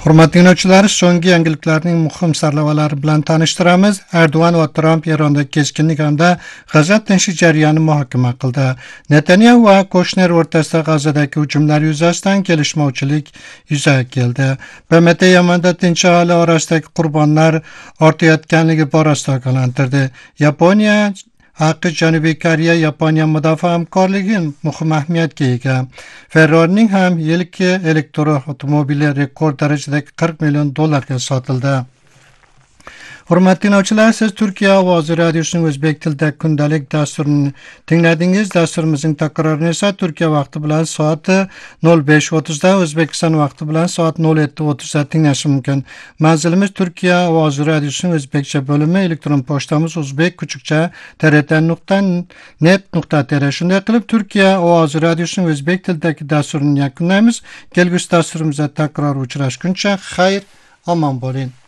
Hurmatli dinləyicilər, so'nggi yangiliklarning muhim sarlavalari bilan tanishtiramiz. Erdo'g'an va Tramp Eronda keskinlik hamda G'azo tinchlik jarayonini muhokama qildi. Netanyahu va Kushner o'rtasida G'azodagi hujumlar yuzasidan kelishmovchilik yuzaga keldi. BMT Yamanda tinch aholi orasidagi qurbonlar ortayotganligi borasida ogohlantirdi. Yaponiya Janubiy Koreya Yaponiya mudofaa hamkorligi muhim ahamiyatga ega. Ferrari'ning ham yilki elektroavtomobili rekord darajadagi $40 million sotildi. Hurmatli dinləyicilər, siz Türkiyə Ovozi Radiosuning o'zbek tilida kundalik dasturini tingladingiz. Dasturimizning takrorini esa Turkiya vaqti bilan soat 05:30 da, O'zbekiston vaqti bilan soat 07:30 da tinglash mumkin. Manzilimiz Turkiya Ovozi Radiosuning o'zbekcha bo'limi, elektron pochtamiz uzbek-trt.net.tr. Shunday qilib Turkiya Ovozi Radiosuning o'zbek tilidagi dasturini yakunlaymiz. Kelgusi dasturimizda takror uchrashguncha xayr, omon bo'ling.